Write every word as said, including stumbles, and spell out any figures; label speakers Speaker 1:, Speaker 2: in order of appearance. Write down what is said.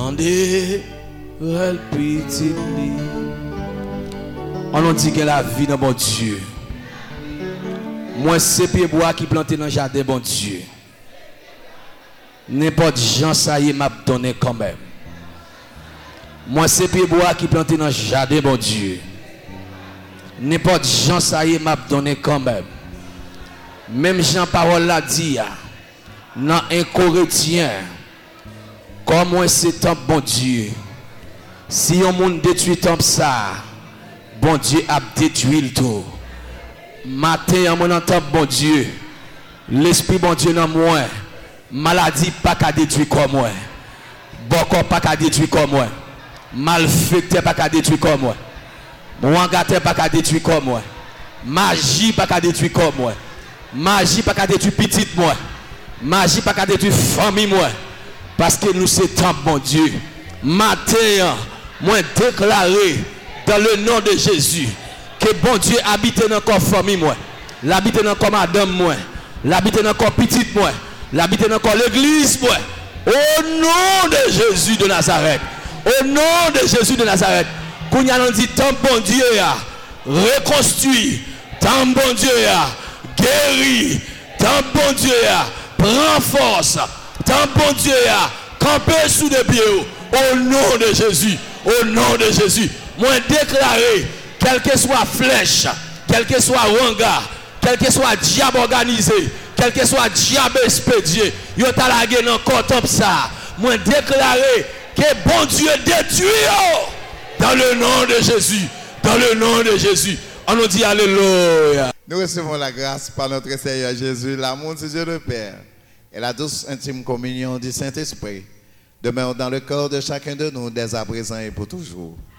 Speaker 1: Tendez, elle petite. On nous dit que la vie dans bon Dieu. Moi, c'est pieds bois qui planté dans le jardin, bon Dieu. N'importe gens, ça y est, m'a donné quand même. Moi, c'est pieds bois qui planté dans le jardin, bon Dieu. N'importe gens, ça y est, m'a donné quand même. Même Jean Parole l'a dit, dans un Corinthien, comme moi, c'est temple, bon Dieu. Si on monde détruit temple ça, bon Dieu a détruit le tout. Matin, on entend bon Dieu. L'esprit bon Dieu dans moi. Maladie pas qu'à détruire comme moi. Bon corps pas qu'à détruire comme moi. Malfecté pas qu'à détruire comme moi. Mouangate pas qu'à détruire comme moi. Magie pas qu'à détruire comme moi. Magie pas qu'à détruire petite moi. Magie pas qu'à détruire famille moi. Parce que nous c'est temple bon Dieu. Matin, moi déclaré dans le nom de Jésus que bon Dieu habite dans corps famille moi. L'habite dans corps madame moi. L'habite dans corps petite moi. L'habite dans corps l'église moi. Au nom de Jésus de Nazareth. Au nom de Jésus de Nazareth. Qu'on y a dit tant bon Dieu a reconstruit, tant bon Dieu a guéri, tant bon Dieu a prend force, tant bon Dieu a campé sous les pieds. Au nom de Jésus, au nom de Jésus, moi déclaré, quelle que soit flèche, quel que soit wanga, quel que soit diable organisé, quel que soit diable expédié, yo t'a lagué dans corps comme ça. Moi déclaré que bon Dieu détruit dans le nom de Jésus, dans le nom de Jésus. On nous dit alléluia.
Speaker 2: Nous recevons la grâce par notre Seigneur Jésus, l'amour de Dieu le Père et la douce intime communion du Saint-Esprit demeure dans le corps de chacun de nous dès à présent et pour toujours.